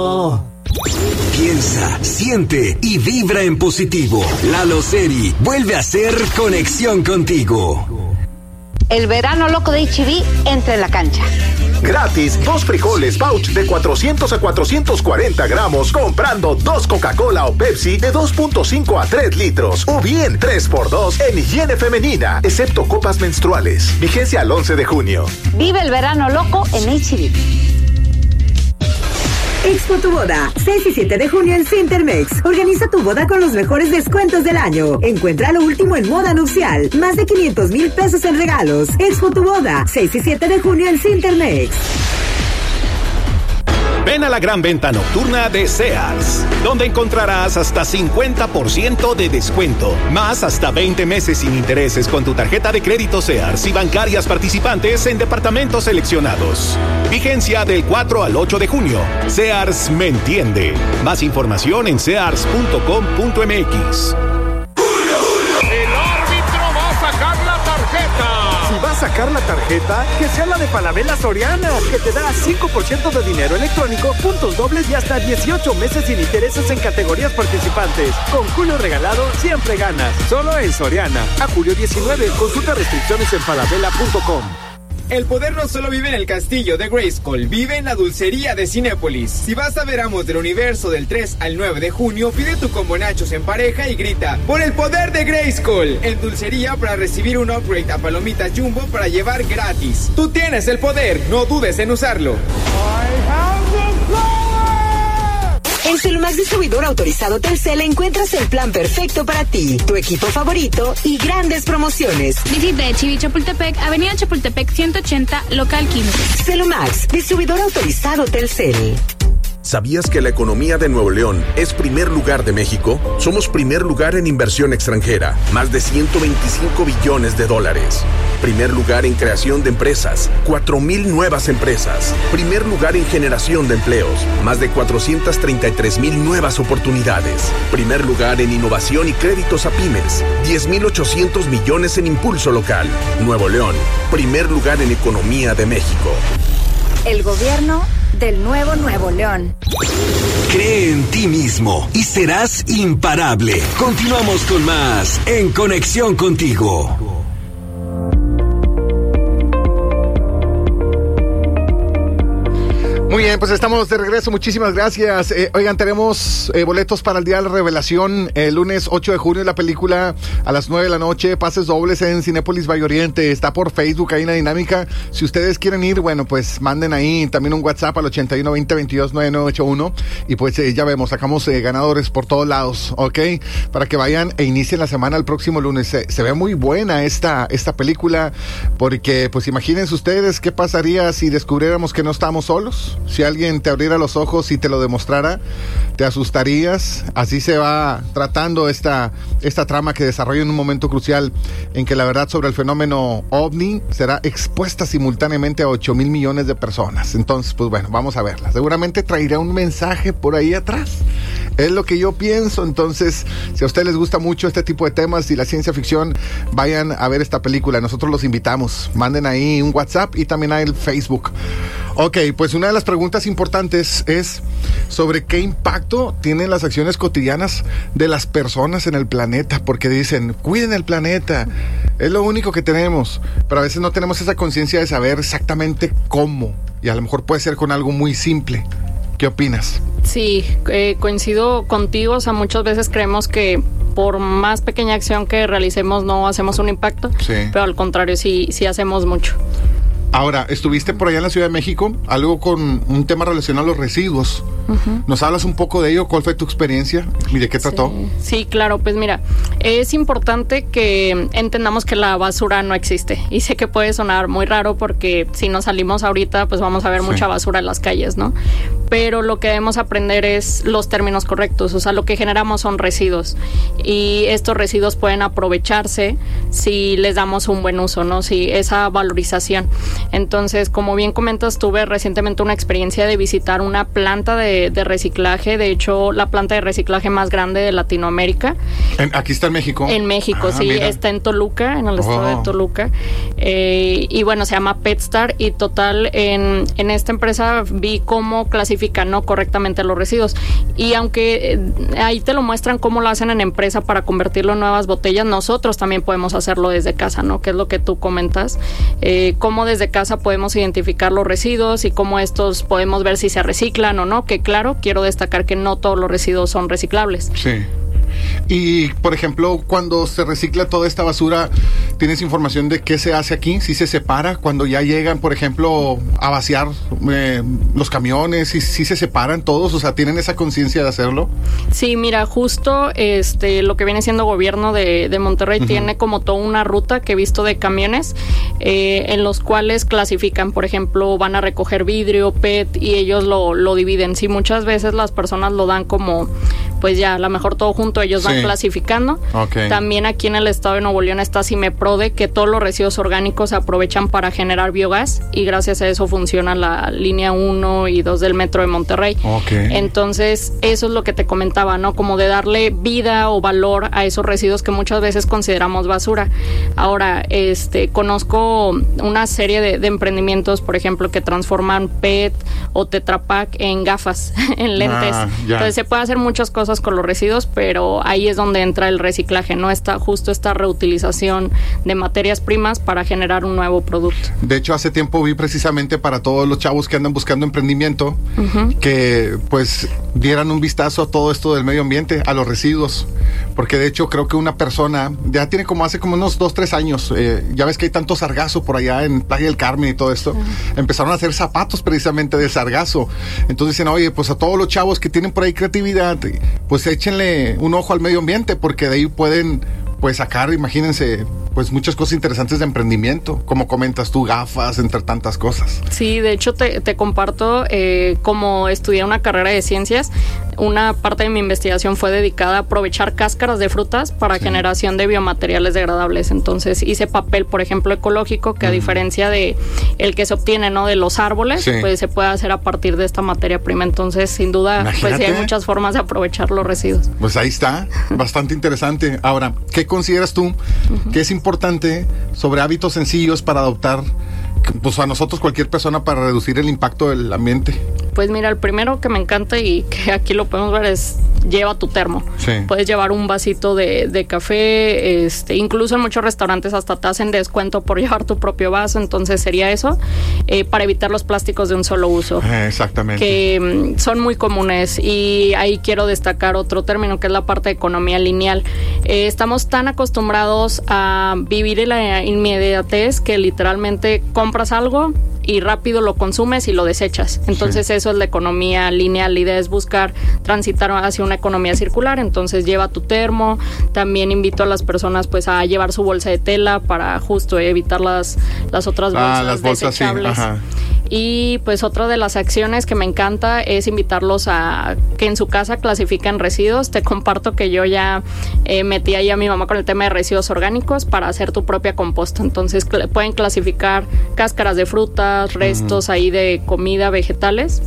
Piensa, siente y vibra en positivo. Lalo Seri vuelve a hacer conexión contigo. El verano loco de H-E-B entra en la cancha. Gratis, 2 frijoles pouch de 400 a 440 gramos comprando 2 Coca-Cola o Pepsi de 2.5 a 3 litros. O bien 3x2 en higiene femenina, excepto copas menstruales. Vigencia al 11 de junio. Vive el verano loco en H-E-B. Expo tu boda, 6 y 7 de junio en Cintermex. Organiza tu boda con los mejores descuentos del año. Encuentra lo último en moda nupcial. Más de 500,000 pesos en regalos. Expo tu boda, 6 y 7 de junio en Cintermex. Ven a la gran venta nocturna de Sears, donde encontrarás hasta 50% de descuento, más hasta 20 meses sin intereses con tu tarjeta de crédito Sears y bancarias participantes en departamentos seleccionados. Vigencia del 4 al 8 de junio. Sears me entiende. Más información en sears.com.mx. Si va a sacar la tarjeta, que sea la de Falabella Soriana, que te da 5% de dinero electrónico, puntos dobles y hasta 18 meses sin intereses en categorías participantes. Con Julio regalado, siempre ganas. Solo en Soriana. A julio 19, consulta restricciones en falabella.com. El poder no solo vive en el castillo de Grayskull, vive en la dulcería de Cinépolis. Si vas a ver Amos del Universo del 3 al 9 de junio, pide tu combo nachos en pareja y grita ¡por el poder de Grayskull! En dulcería para recibir un upgrade a palomitas Jumbo para llevar gratis. Tú tienes el poder, no dudes en usarlo. En Celumax Distribuidor Autorizado Telcel encuentras el plan perfecto para ti, tu equipo favorito y grandes promociones. Visita H-E-B Chapultepec, Avenida Chapultepec 180, local 15. Celumax Distribuidor Autorizado Telcel. ¿Sabías que la economía de Nuevo León es primer lugar de México? Somos primer lugar en inversión extranjera, más de 125 billones de dólares. Primer lugar en creación de empresas, 4,000 nuevas empresas. Primer lugar en generación de empleos, más de 433,000 nuevas oportunidades. Primer lugar en innovación y créditos a pymes, 10,800 millones en impulso local. Nuevo León, primer lugar en economía de México. El gobierno del nuevo Nuevo León. Cree en ti mismo y serás imparable. Continuamos con más en Conexión Contigo. Muy bien, pues estamos de regreso. Muchísimas gracias. Oigan, tenemos boletos para el Día de la Revelación el lunes 8 de junio, la película a las 9 de la noche, pases dobles en Cinépolis Valle Oriente. Está por Facebook, ahí en la dinámica. Si ustedes quieren ir, bueno, pues manden ahí también un WhatsApp al 8120229981 y pues ya vemos, sacamos ganadores por todos lados, ¿ok? Para que vayan e inicien la semana el próximo lunes. Se ve muy buena esta película porque, pues imagínense ustedes qué pasaría si descubriéramos que no estamos solos. Si alguien te abriera los ojos y te lo demostrara, te asustarías. Así se va tratando esta trama que desarrolla en un momento crucial en que la verdad sobre el fenómeno OVNI será expuesta simultáneamente a 8,000 millones de personas. Entonces, pues bueno, vamos a verla. Seguramente traerá un mensaje por ahí atrás. Es lo que yo pienso. Entonces, si a ustedes les gusta mucho este tipo de temas y la ciencia ficción, vayan a ver esta película. Nosotros los invitamos. Manden ahí un WhatsApp y también hay el Facebook. Ok, pues una de las preguntas importantes es sobre qué impacto tienen las acciones cotidianas de las personas en el planeta, porque dicen, cuiden el planeta, es lo único que tenemos, pero a veces no tenemos esa conciencia de saber exactamente cómo, y a lo mejor puede ser con algo muy simple. ¿Qué opinas? Sí, coincido contigo, o sea, muchas veces creemos que por más pequeña acción que realicemos no hacemos un impacto, sí. Pero al contrario, sí hacemos mucho. Ahora, estuviste por allá en la Ciudad de México, algo con un tema relacionado a los residuos. Uh-huh. ¿Nos hablas un poco de ello? ¿Cuál fue tu experiencia? ¿Y de qué trató? Sí, claro, pues mira, es importante que entendamos que la basura no existe. Y sé que puede sonar muy raro porque si nos salimos ahorita, pues vamos a ver mucha basura en las calles, ¿no? Pero lo que debemos aprender es los términos correctos, o sea, lo que generamos son residuos. Y estos residuos pueden aprovecharse si les damos un buen uso, ¿no? Si esa valorización. Entonces, como bien comentas, tuve recientemente una experiencia de visitar una planta de de reciclaje. De hecho, la planta de reciclaje más grande de Latinoamérica. ¿Aquí está en México? En México, sí. Mira. Está en Toluca, en el estado de Toluca. Y bueno, se llama PetStar. Y total, en esta empresa vi cómo clasifican, ¿no?, correctamente los residuos. Y aunque ahí te lo muestran cómo lo hacen en empresa para convertirlo en nuevas botellas, nosotros también podemos hacerlo desde casa, ¿no? Que es lo que tú comentas. Cómo desde casa podemos identificar los residuos y cómo estos podemos ver si se reciclan o no. Que claro, quiero destacar que no todos los residuos son reciclables. Sí. Y, por ejemplo, cuando se recicla toda esta basura, ¿tienes información de qué se hace aquí? ¿Si se separa? Cuando ya llegan, por ejemplo, a vaciar los camiones, ¿si se separan todos? O sea, ¿tienen esa conciencia de hacerlo? Sí, mira, justo lo que viene siendo gobierno de Monterrey tiene como toda una ruta que he visto de camiones en los cuales clasifican, por ejemplo, van a recoger vidrio, PET, y ellos lo dividen. Sí, muchas veces las personas lo dan como, pues ya, a lo mejor todo junto, ellos van clasificando. Okay. También aquí en el estado de Nuevo León está CIMEPRODE, que todos los residuos orgánicos se aprovechan para generar biogás, y gracias a eso funciona la línea 1 y 2 del metro de Monterrey. Okay. Entonces, eso es lo que te comentaba, ¿no? Como de darle vida o valor a esos residuos que muchas veces consideramos basura. Ahora, conozco una serie de emprendimientos, por ejemplo, que transforman PET o Tetra Pak en gafas, en lentes. Entonces, se puede hacer muchas cosas con los residuos, pero ahí es donde entra el reciclaje, ¿no? Está justo esta reutilización de materias primas para generar un nuevo producto. De hecho, hace tiempo vi precisamente para todos los chavos que andan buscando emprendimiento, que pues dieran un vistazo a todo esto del medio ambiente, a los residuos, porque de hecho creo que una persona, ya tiene como hace como unos 2-3 años, ya ves que hay tanto sargazo por allá en Playa del Carmen y todo esto, empezaron a hacer zapatos precisamente de sargazo. Entonces dicen, oye, pues a todos los chavos que tienen por ahí creatividad, pues échenle un ojo al medio ambiente, porque de ahí pueden pues sacar, imagínense, pues muchas cosas interesantes de emprendimiento, como comentas tú, gafas, entre tantas cosas. Sí, de hecho te comparto, como estudié una carrera de ciencias, una parte de mi investigación fue dedicada a aprovechar cáscaras de frutas para generación de biomateriales degradables. Entonces hice papel, por ejemplo, ecológico, que a diferencia de el que se obtiene, ¿no?, de los árboles, pues se puede hacer a partir de esta materia prima. Entonces, sin duda, pues sí hay muchas formas de aprovechar los residuos. Pues ahí está, bastante interesante. Ahora, ¿qué consideras tú que es importante sobre hábitos sencillos para adoptar, pues a nosotros, cualquier persona, para reducir el impacto del ambiente? Pues mira, el primero que me encanta y que aquí lo podemos ver es lleva tu termo. Sí. Puedes llevar un vasito de café, incluso en muchos restaurantes hasta te hacen descuento por llevar tu propio vaso, entonces sería eso, para evitar los plásticos de un solo uso. Exactamente. Que son muy comunes, y ahí quiero destacar otro término que es la parte de economía lineal. Estamos tan acostumbrados a vivir en la inmediatez que literalmente compras algo y rápido lo consumes y lo desechas. Entonces eso es la economía lineal. La idea es buscar transitar hacia una economía circular. Entonces lleva tu termo. También invito a las personas pues a llevar su bolsa de tela para justo evitar las otras bolsas desechables. Sí. Y pues otra de las acciones que me encanta es invitarlos a que en su casa clasifiquen residuos. Te comparto que yo ya metí ahí a mi mamá con el tema de residuos orgánicos para hacer tu propia composta. Entonces pueden clasificar cáscaras de frutas, restos ahí de comida, vegetales,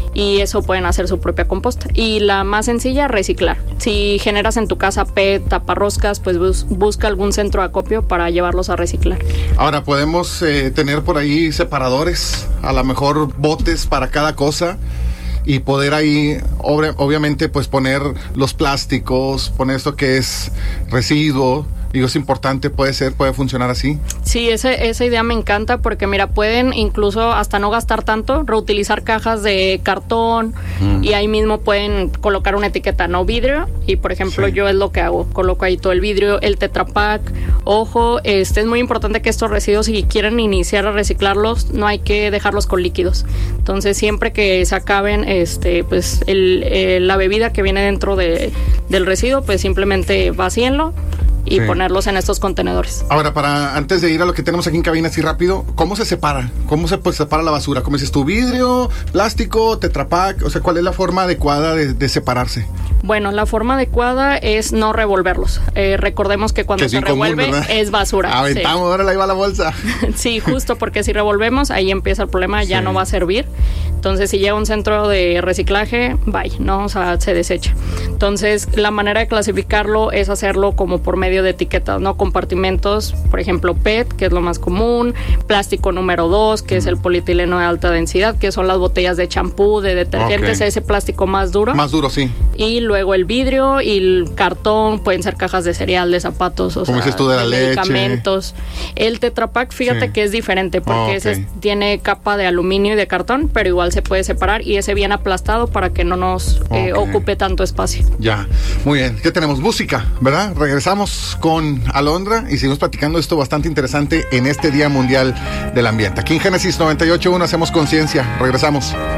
y eso pueden hacer su propia composta. Y la más sencilla, reciclar. Si generas en tu casa PET, taparroscas, pues busca algún centro de acopio para llevarlos a reciclar. Ahora, podemos tener por ahí separadores, a lo mejor botes para cada cosa, y poder ahí, obviamente, pues poner los plásticos, poner esto que es residuo. Digo, es importante, puede funcionar así. Sí, esa idea me encanta, porque mira, pueden incluso hasta no gastar tanto, reutilizar cajas de cartón, y ahí mismo pueden colocar una etiqueta, no vidrio, y por ejemplo yo es lo que hago, coloco ahí todo el vidrio, el Tetra Pak. Ojo, es muy importante que estos residuos, si quieren iniciar a reciclarlos, no hay que dejarlos con líquidos. Entonces siempre que se acaben pues la bebida que viene dentro del residuo, pues simplemente vacíenlo y ponerlos en estos contenedores. Ahora, antes de ir a lo que tenemos aquí en cabina así rápido, ¿cómo se separa? ¿Cómo se separa la basura? ¿Cómo dices tú? ¿Vidrio, plástico, Tetra Pak? O sea, ¿cuál es la forma adecuada de separarse? Bueno, la forma adecuada es no revolverlos. Recordemos que cuando se revuelve es basura. Aventamos, ahora ahí va la bolsa. Sí, justo, porque si revolvemos, ahí empieza el problema, ya no va a servir. Entonces, si llega a un centro de reciclaje, bye, ¿no? O sea, se desecha. Entonces, la manera de clasificarlo es hacerlo como por medio de etiquetas, ¿no? Compartimentos, por ejemplo, PET, que es lo más común, plástico número 2, que es el polietileno de alta densidad, que son las botellas de champú, de detergentes, ese plástico más duro. Más duro, sí. Y luego el vidrio y el cartón, pueden ser cajas de cereal, de zapatos, o como sea, dices tú, de la medicamentos. Leche. El Tetra Pak, fíjate que es diferente, porque ese tiene capa de aluminio y de cartón, pero igual se puede separar y ese bien aplastado para que no nos ocupe tanto espacio. Ya, muy bien. ¿Qué tenemos? Música, ¿verdad? Regresamos con Alondra y seguimos platicando esto bastante interesante en este Día Mundial del Ambiente. Aquí en Génesis 98.1 hacemos conciencia. Regresamos.